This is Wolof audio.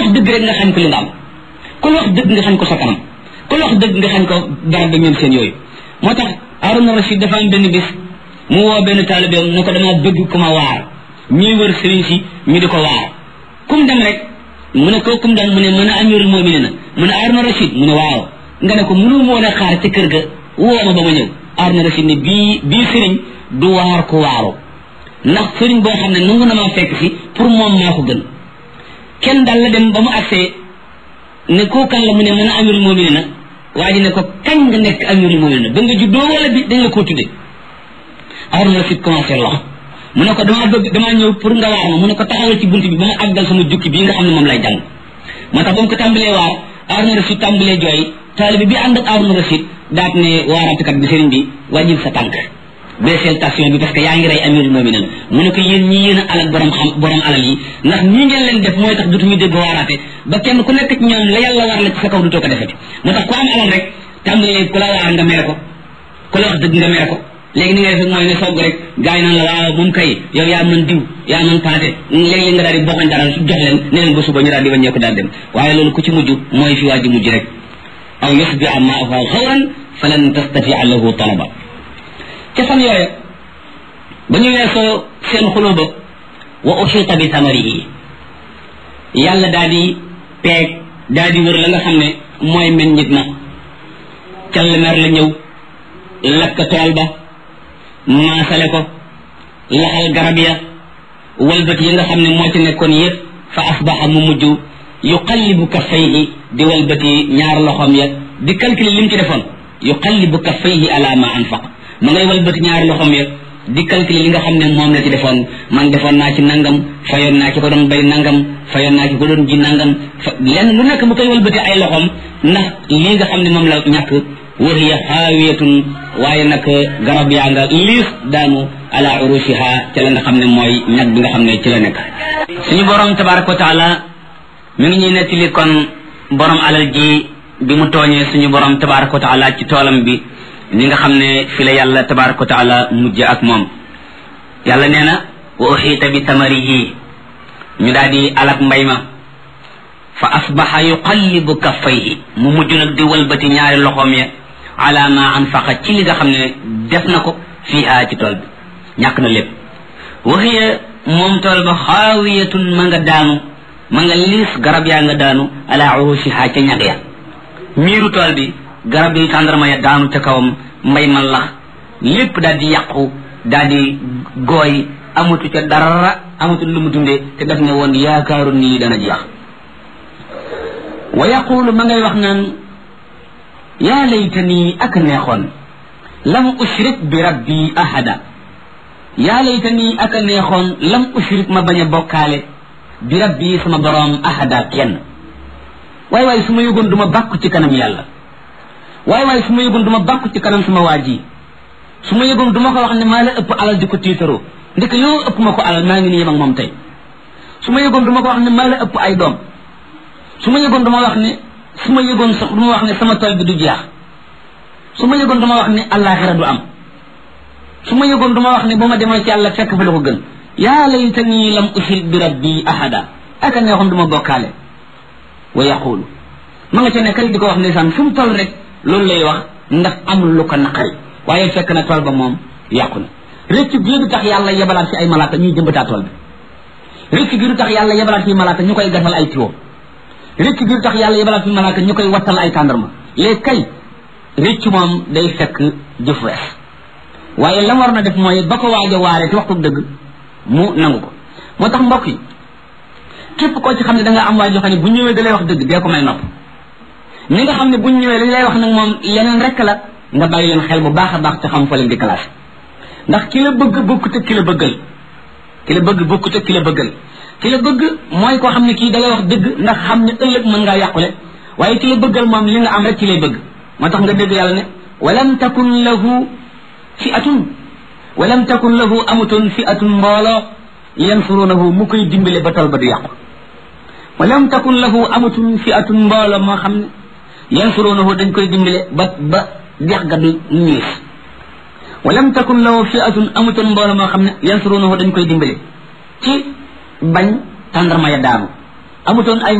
dëgg rek nga xañ ko li nga am ku la wax dëgg nga xañ ko sa kanam ku la wax dëgg nga xañ ko barab ba ñoom seen yooyu moo tax Haaruna Rashid dafa am benn bis mu woo benn taalibeem ne ko dama bëgg ku ma waar ñuy wër sëriñ si ñu di ko waar kum dem rek mu ne ko kum dem mu ne mën a amirul mu'minin mu ne Haaruna Rashid mu ne waaw nga ne ko mënu ma woon a xaar ci kër ga woo ma ba ma ñëw Haaruna Rashid ne bii sëriñ du waar ko waaru ndax sëriñ boo xam ne nangu na maa fekk si pour moom maa ko gën kenn daal la dem ba mu agsee ne koo kan la mu ne mën a amirul mu'minin na waa ji ne ko kañ nga nekk amirul mu'minin ba nga juddoo wala bi dañ la koo tudde Haaruna Rashid commencé lox mu ne ko damaa ñëw pour nga waar ma mu ne ko taxawal ci bunt bi ba ma àggal sama jukki bii nga xam ne moom lay jàng moo tax ba mu ko tàmbalee waar Haaruna Rashid tàmbalee jooy taalibe bi ànd ak Haaruna Rashid daat ne waaraatekat bi sëriñ bi wàññil sa tànk baissel station bi parce que yaa ngi rey amirul mu'minin mu ne ko yéen ñi yéen a alal borom alal yi ndax ñii ngeen leen def mooy tax dutuñu dégg waaraate ba kenn ku nekk ci ñoom la yàlla war la ci sa kaw dutoo ko defati moo tax ku am alal rek tàmbalee ku la waar nga mere ko ku la wax dëgg nga mere ko léegi ni ngay def mooy ne sogg rek gars yi naan la waaw moom kay yow yaa mën diw yaa mën paate léegi nga daal di bokkoñ dara jox leen ne leen ba suba ñu daal di wàññeeku daal dem waaye loolu ku ci mujj mooy fi waa ji mujj rek aw yusbi'a ma'ahu ghawran falan tastati'a lahu talaba ca fan yooya ba ñu weesoo seen xuloo ba wa uxiita bi samarihi yàlla daal di peeg daal di wër la nga xam ne mooy meññit na callemer la ñëw lakk tool ba maasale ko laxal garab ya walbati yi nga xam ne moo ci nekkoon yëpp fa asbaxa mu mujj yuqallibu kaffayhi di walbati ñaar loxoom ya di calculer lim ci defoon yuqallibu kaffayhi ala ma anfaq ma ngay walbati ñaari loxoom ya di calculer li nga xam ne moom la ci defoon man defoon naa ci nangam fayoon naa ci ko doon bay nangam fayoon naa ci ko doon ji nangam lenn lu nekk mu koy walbati ay loxoom ndax lii nga xam ne moom la ñàkk wa hiya xaawiyatun waaye nag garab yaa nga liis daanu ala urushiha ci la nga xam ne mooy ñag bi nga xam ne ci la nekk suñu borom tabaraka wa taala mi ngi ñuy nettali kon borom alal ji bi mu tooñee suñu borom tabaraka wa taala ci toolam bi ni nga xam ne fi la yàlla tabaraka wa taala mujj ak moom yàlla nee na wa uxiita bi tamarihi ñu daal di alak mbay ma fa asbaxa yuqallibu kaffayhi mu mujj nag di walbati ñaari loxoom ya ala ma anfaqa ci li nga xam ne def na ko fiiha ci tool bi ñàkk na lépp waxiya moom tool ba xaawiyatun ma nga daanu ma nga liis garab yaa nga daanu ala urushiha ca ñag ya miiru tool bi garab yi tàndarma ya daanu ca kawam mbay ma lax lépp daal di yàqu daal di gooy amatu ca dara amatu lu mu dundee te daf ne woon yaakaaru nii dana jeex wa yaqulu ma ngay wax naan yaa laytani ak neexoon lam ushrik bi rabbi ahada yaa laytani ak neexoon lam ushrik ma bañ a bokkaale bi rabbi sama boroom ahada kenn waay waay su ma yëgoon du ma bàkku ci kanam yàlla waay waay su ma yëgoon du ma bàkku ci kanam sama waa ji su ma yëgoon du ma ko wax ne maa la ëpp alal di ko tiitaroo ndeke yoo ëpp ma ko alal maa ngi nii yem ak moom tey su ma yëgoon du ma ko wax ne maa la ëpp ay doom su ma yëgoon du ma wax ne su ma yëgoon sax du ma wax ne sama tool bi du jeex su ma yëgoon du ma wax ne àllaaxira du am su ma yëgoon du ma wax ne ba ma demoon ci yàlla fekk fa la ko gën yaa laytani lam ushrik bi rabbi ahada aka neexoon du ma bokkaale wa yaqulu ma nga ca nekk rek di ko wax ndeysaan fu mu toll rek loolu lay wax ndax amul lu ko naqari waaye fekk na tool ba moom yàqu na rëcc gi du tax yàlla yebalaat ci ay malaaka ñuy jëmbataa tool bi rëcc gi du tax yàlla yebalaat ci malaaka ñu koy gasal ay tiwo rëcc gi du tax yàlla yebalaat ci malaaka ñu koy wattal ay tàndarma léegi kay rëcc moom day fekk jëf wees waaye la war na def mooy ba ko waaj a waaree ci waxtu dëgg mu nangu ko moo tax mbokk yi képp koo ci xam ne da nga am waay joo xam ne bu ñëwee da lay wax dëgg dee ko may nopp ñi nga xam ne bu ñëwee lañ lay wax nag moom leneen rek la nga bàyyi leen xel bu baax a baax te xam fa leen di classé ndax ki la bëgg bokkut ak ki la bëggal ki la bëgg bokkut ak ki la bëggal ki la bëgg mooy koo xam ne kii da lay wax dëgg ndax xam ne ëllëg mën ngaa yàqule waaye ki la bëggal moom li nga am rek ci lay bëgg moo tax nga dégg yàlla ne walam takun lahu amutun fi'atun mbooloo yansurunahu mu koy dimbale ba tol ba du yàqu walam takun lahu amutun fi'atun mbooloo moo xam ne yansurunahu dañ koy dimbale ba dex ga du ñiis walam takun lahu fi'atun amutun mbooloo moo xam ne yansurunahu dañ koy dimbale ci bañ tàndarma ya daanu amutoon ay